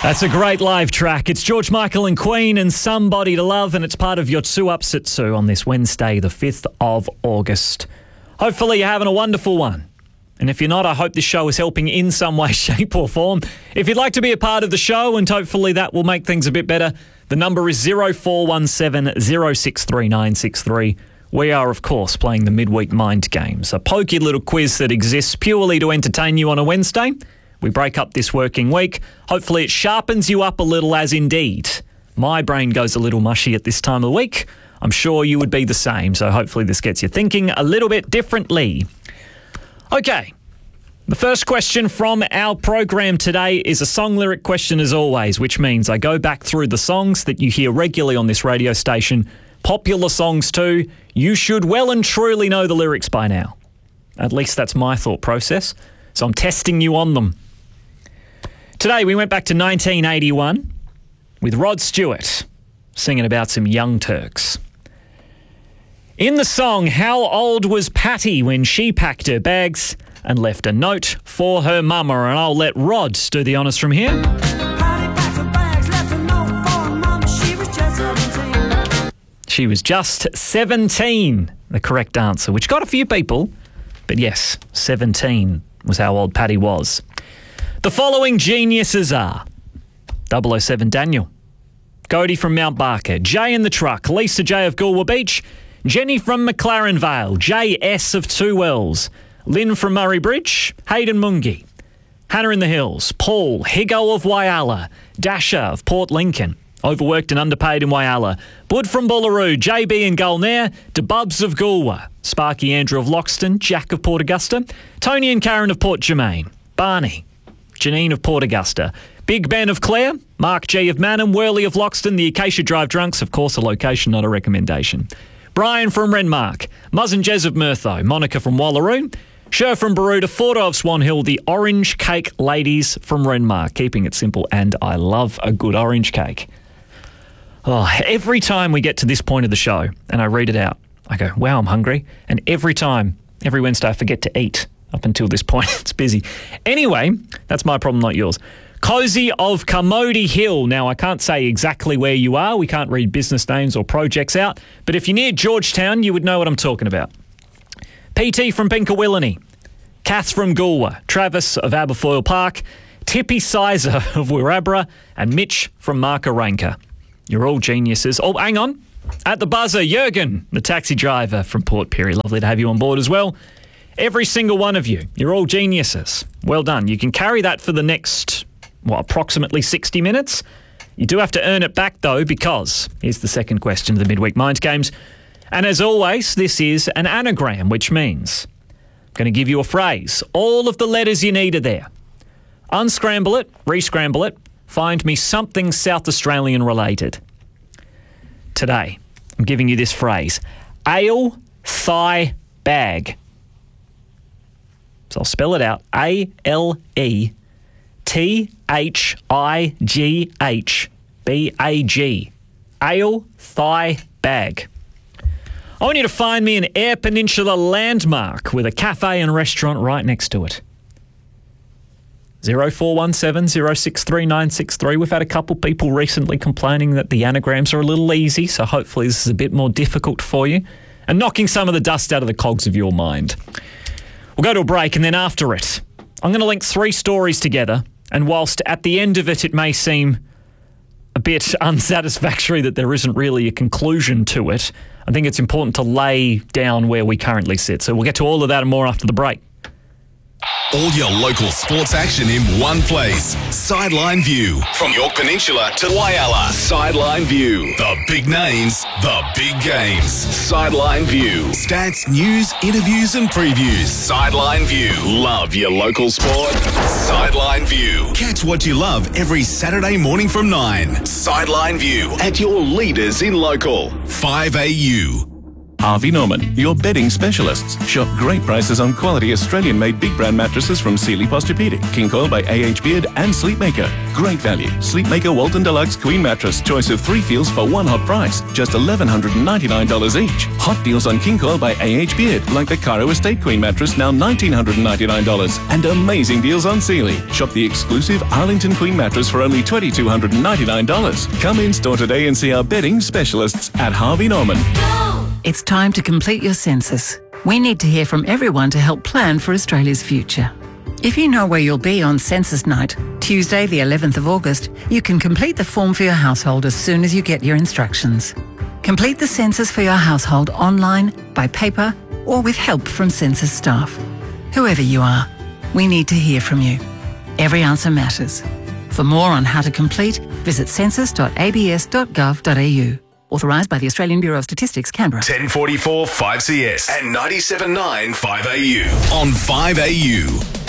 That's a great live track. It's George Michael and Queen and Somebody to Love, and it's part of your 2 Ups at 2 on this Wednesday, the 5th of August. Hopefully you're having a wonderful one. And if you're not, I hope this show is helping in some way, shape or form. If you'd like to be a part of the show, and hopefully that will make things a bit better, the number is 0417 063963. We are, of course, playing the Midweek Mind Games, a pokey little quiz that exists purely to entertain you on a Wednesday. We break up this working week. Hopefully it sharpens you up a little, as indeed my brain goes a little mushy at this time of the week. I'm sure you would be the same, so hopefully this gets you thinking a little bit differently. Okay, the first question from our program today is a song lyric question as always, which means I go back through the songs that you hear regularly on this radio station, popular songs too. You should well and truly know the lyrics by now. At least that's my thought process, so I'm testing you on them. Today we went back to 1981 with Rod Stewart singing about some Young Turks. In the song, how old was Patty when she packed her bags and left a note for her mama? And I'll let Rod do the honours from here. Patty packed her bags, left a note for her mama. She was just 17. She was just 17, the correct answer, which got a few people. But yes, 17 was how old Patty was. The following geniuses are 007 Daniel, Cody from Mount Barker, Jay in the Truck, Lisa J of Goolwa Beach, Jenny from McLaren Vale, J.S. of Two Wells, Lynn from Murray Bridge, Hayden Mungi, Hannah in the Hills, Paul, Higo of Whyalla, Dasher of Port Lincoln, overworked and underpaid in Whyalla, Bud from Bullaroo, JB in Gulnair, DeBubs of Goolwa, Sparky Andrew of Loxton, Jack of Port Augusta, Tony and Karen of Port Germain, Barney, Janine of Port Augusta, Big Ben of Clare, Mark G of Manham, Worley of Loxton, the Acacia Drive Drunks, of course a location, not a recommendation, Brian from Renmark, Muzz and Jez of Murtho, Monica from Wallaroo, Sher from Baroota, Fordo of Swan Hill, the Orange Cake Ladies from Renmark, keeping it simple, and I love a good orange cake. Oh, every time we get to this point of the show and I read it out, I go, wow, I'm hungry. And every Wednesday I forget to eat. Up until this point, it's busy. Anyway, that's my problem, not yours. Cozy of Carmody Hill. Now, I can't say exactly where you are. We can't read business names or projects out. But if you're near Georgetown, you would know what I'm talking about. PT from Pinkawillany. Kath from Goolwa. Travis of Aberfoyle Park. Tippy Sizer of Wirrabra. And Mitch from Markaranka. You're all geniuses. Oh, hang on. At the buzzer, Jurgen, the taxi driver from Port Pirie. Lovely to have you on board as well. Every single one of you, you're all geniuses. Well done. You can carry that for the next, approximately 60 minutes. You do have to earn it back, though, because here's the second question of the Midweek Mind Games. And as always, this is an anagram, which means I'm going to give you a phrase. All of the letters you need are there. Unscramble it, re-scramble it, find me something South Australian related. Today, I'm giving you this phrase. Ale, thigh, bag. So I'll spell it out. ALETHIGHBAG. Ale, thigh, bag. I want you to find me an Eyre Peninsula landmark with a cafe and restaurant right next to it. 0417 063963. We've had a couple people recently complaining that the anagrams are a little easy, so hopefully this is a bit more difficult for you and knocking some of the dust out of the cogs of your mind. We'll go to a break, and then after it, I'm going to link 3 stories together, and whilst at the end of it it may seem a bit unsatisfactory that there isn't really a conclusion to it, I think it's important to lay down where we currently sit. So we'll get to all of that and more after the break. All your local sports action in one place. Sideline View. From York Peninsula to Whyalla. Sideline View. The big names, the big games. Sideline View. Stats, news, interviews and previews. Sideline View. Love your local sport. Sideline View. Catch what you love every Saturday morning from 9. Sideline View. At your leaders in local. 5AU. Harvey Norman, your bedding specialists. Shop great prices on quality Australian-made big brand mattresses from Sealy Posturepedic, King Coil by A.H. Beard and Sleepmaker. Great value. Sleepmaker Walton Deluxe Queen Mattress. Choice of 3 feels for one hot price. Just $1,199 each. Hot deals on King Coil by A.H. Beard, like the Cairo Estate Queen Mattress, now $1,999. And amazing deals on Sealy. Shop the exclusive Arlington Queen Mattress for only $2,299. Come in store today and see our bedding specialists at Harvey Norman. It's time to complete your census. We need to hear from everyone to help plan for Australia's future. If you know where you'll be on census night, Tuesday the 11th of August, you can complete the form for your household as soon as you get your instructions. Complete the census for your household online, by paper, or with help from census staff. Whoever you are, we need to hear from you. Every answer matters. For more on how to complete, visit census.abs.gov.au. Authorised by the Australian Bureau of Statistics, Canberra. 1044 5CS and 97.9 5AU on 5AU.